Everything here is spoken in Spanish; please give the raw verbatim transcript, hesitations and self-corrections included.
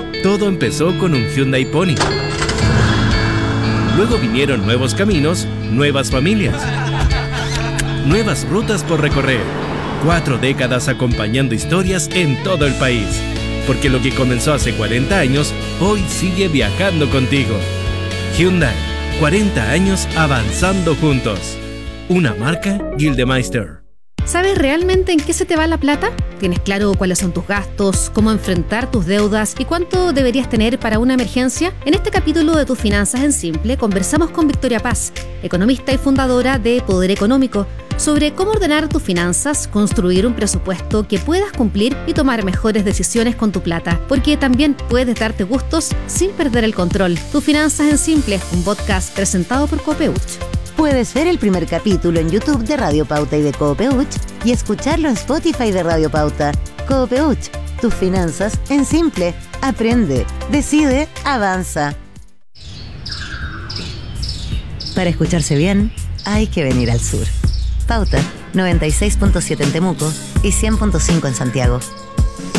Todo empezó con un Hyundai Pony. Luego vinieron nuevos caminos, nuevas familias, nuevas rutas por recorrer. Cuatro décadas acompañando historias en todo el país. Porque lo que comenzó hace cuarenta años, hoy sigue viajando contigo. Hyundai, cuarenta años avanzando juntos. Una marca Gildemeister. ¿Sabes realmente en qué se te va la plata? ¿Tienes claro cuáles son tus gastos, cómo enfrentar tus deudas y cuánto deberías tener para una emergencia? En este capítulo de Tus Finanzas en Simple conversamos con Victoria Paz, economista y fundadora de Poder Económico, sobre cómo ordenar tus finanzas, construir un presupuesto que puedas cumplir y tomar mejores decisiones con tu plata, porque también puedes darte gustos sin perder el control. Tus Finanzas en Simple, un podcast presentado por Copeuch. Puedes ver el primer capítulo en YouTube de Radio Pauta y de Copeuch y escucharlo en Spotify de Radio Pauta. Copeuch, tus finanzas en simple. Aprende, decide, avanza. Para escucharse bien, hay que venir al sur. Pauta, noventa y seis punto siete en Temuco y cien punto cinco en Santiago.